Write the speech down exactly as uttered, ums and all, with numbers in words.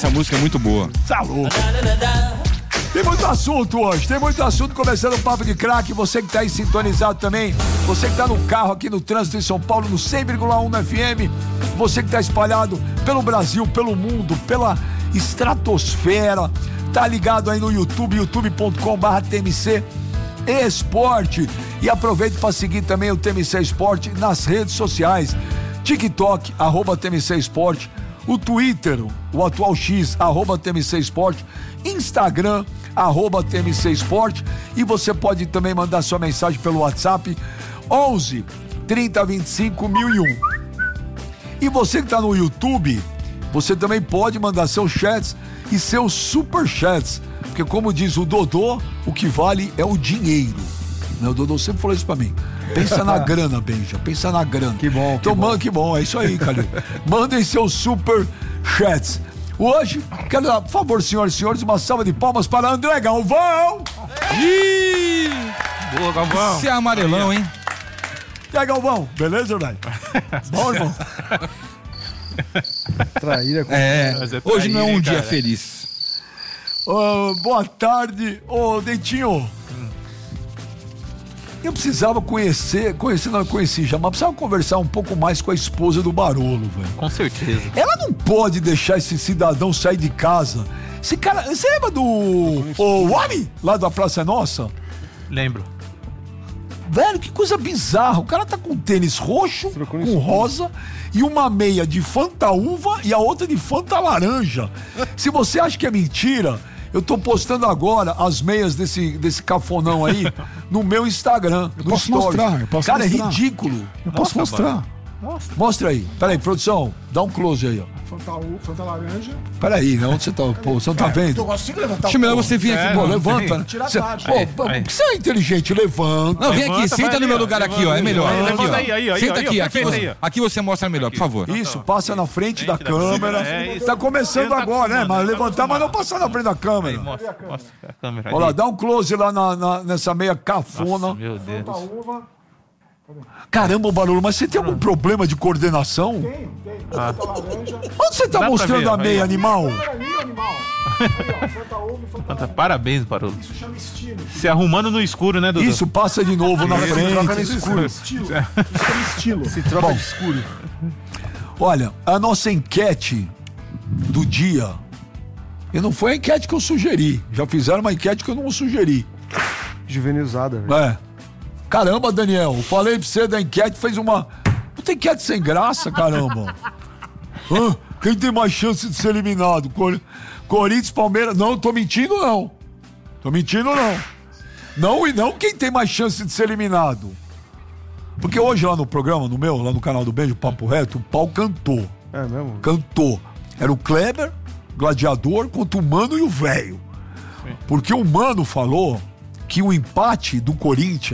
essa música é muito boa. Tá louco. Tem muito assunto hoje, tem muito assunto, começando o Papo de Crack. Você que tá aí sintonizado também, você que tá no carro aqui no trânsito em São Paulo, no cem vírgula um F M, você que tá espalhado pelo Brasil, pelo mundo, pela estratosfera, tá ligado aí no YouTube, youtube ponto com barra T M C Esporte, e aproveite para seguir também o T M C Esporte nas redes sociais, TikTok, arroba T M C Esporte, o Twitter, o atual X, arroba T M C Esporte, Instagram, arroba T M C Esporte, e você pode também mandar sua mensagem pelo WhatsApp onze, trinta, vinte e cinco, mil e um. E você que tá no YouTube, você também pode mandar seus chats e seus superchats, porque como diz o Dodô, o que vale é o dinheiro. Né? O Dodô sempre falou isso pra mim. Pensa na grana, Benja, pensa na grana. Que bom, Então, que manda, bom. que bom, é isso aí, Calil. Mandem seus superchats. Hoje, quero dar, por favor, senhoras e senhores, uma salva de palmas para André Galvão. Ih! Boa, Galvão. Você é amarelão, hein? E aí, Galvão, beleza, velho? Bom, irmão? Traíra com... É, Mas é hoje não é um traíra, dia cara. feliz. Ô, boa tarde, ô Dentinho. Eu precisava conhecer, conhecer, não, eu conheci já, mas precisava conversar um pouco mais com a esposa do Barolo, velho. Com certeza. Ela não pode deixar esse cidadão sair de casa. Esse cara, você lembra do o Wami, lá da Praça Nossa? Lembro. Velho, que coisa bizarra. O cara tá com um tênis roxo, Trocou com isso. rosa, e uma meia de Fanta Uva e a outra de Fanta Laranja. Se você acha que é mentira, eu tô postando agora as meias desse, desse cafonão aí no meu Instagram, no posso Stories. mostrar, eu posso Cara, mostrar. é ridículo. Eu posso Nossa, mostrar. Nossa. Mostra aí. Peraí, produção, dá um close aí, ó. Fanta, Fanta laranja. Peraí, né? Onde você tá? Pô, você não tá vendo? Eu consigo levantar Acho melhor você vir É, aqui. Pô, não levanta, tem. né? Tira a Cê- tarde. Pô, Aí, pô, aí. por que você é inteligente? Levanta. Não, vem aqui, Levanta, senta vai no meu ali, ó. lugar aqui, ó. É melhor. Levanta Aqui, ó. aí, aí, aí, Senta aí, aqui, ó, aqui, perfeito você, aí, ó. aqui você mostra melhor, por favor. Isso, passa na frente da Frente da câmera. é isso. Tá começando Ele tá agora, né? acostumado, Mas ele tá levantar, mas não acostumado. passar na frente da câmera. Mostra, mostra a câmera Olha lá, ali. dá um close lá na, na- nessa meia cafona. Nossa, meu Deus. uva. Caramba, Barulho, mas você tem algum problema de coordenação? Tem, tem. Fanta laranja. Onde você tá Dá pra mostrando ver, a ó, meia, aí, ó. animal? Peraí, animal. Aí, ó, Fanta uva e Fanta Fanta, Parabéns, Barolo. Isso chama estilo. Se arrumando no escuro, né, Dudu? Isso, passa de novo na Troca no frente. escuro. Estilo. Isso chama estilo. Se troca troca de de escuro. Olha, a nossa enquete do dia, e não foi a enquete que eu sugeri. Já fizeram uma enquete que eu não sugeri. Juvenilzada, velho. É. Caramba, Daniel, eu falei pra você da enquete, fez uma... Puta enquete sem graça, caramba. Hã? Quem tem mais chance de ser eliminado? Cor... Corinthians, Palmeiras... Não, tô mentindo não. Tô mentindo não. Não e não quem tem mais chance de ser eliminado. Porque hoje lá no programa, no meu, lá no canal do Beijo, Papo Reto, o pau cantou. É mesmo? Cantou. Era o Kleber, gladiador, contra o Mano e o Velho. Porque o Mano falou que o empate do Corinthians